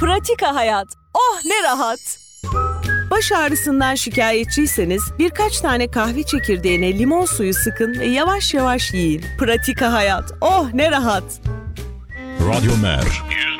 Pratika Hayat. Oh ne rahat. Baş ağrısından şikayetçiyseniz birkaç tane kahve çekirdeğine limon suyu sıkın ve yavaş yavaş yiyin. Pratika Hayat. Oh ne rahat. Radyo Mer